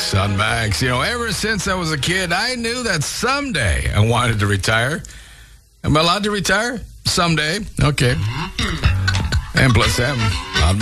Max on Max. You know, ever since I was a kid, I knew that someday I wanted to retire. Am I allowed to retire? Someday. Okay. And plus M on Max.